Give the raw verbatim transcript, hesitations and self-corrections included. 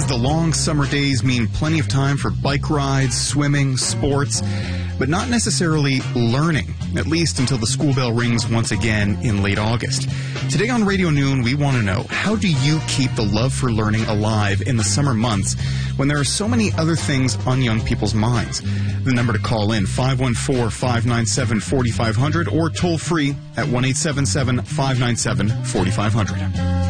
means the long summer days mean plenty of time for bike rides, swimming, sports, but not necessarily learning, at least until the school bell rings once again in late August. Today on Radio Noon, we want to know, how do you keep the love for learning alive in the summer months when there are so many other things on young people's minds? The number to call in, five one four, five nine seven, four five zero zero, or toll free at one eight seven seven, five nine seven, four five zero zero.